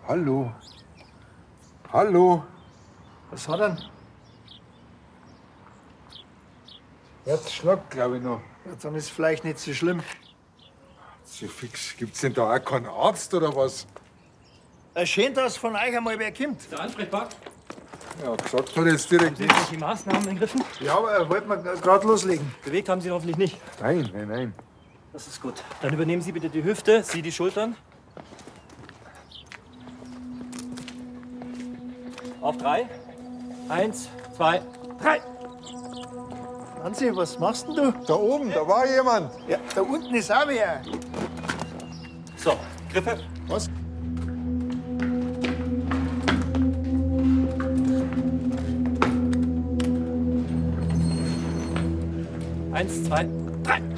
Hallo. Hallo. Was hat er? Herzschlag, glaube ich noch. Ja, dann ist vielleicht nicht so schlimm. So fix. Gibt's denn da auch keinen Arzt oder was? Schön, dass von euch einmal wer kommt. Ist der ansprechbar? Ja, gesagt hat er jetzt direkt Haben Sie nichts. die Maßnahmen ergriffen? Ja, aber wollten wir gerade loslegen. Bewegt haben Sie hoffentlich nicht. Nein. Das ist gut. Dann übernehmen Sie bitte die Hüfte, Sie die Schultern. Auf 3. 1, 2, 3. Hansi, was machst denn du? Da oben, da war jemand. Ja, da unten ist auch wer. So, Griffe. Was? Eins, zwei, drei.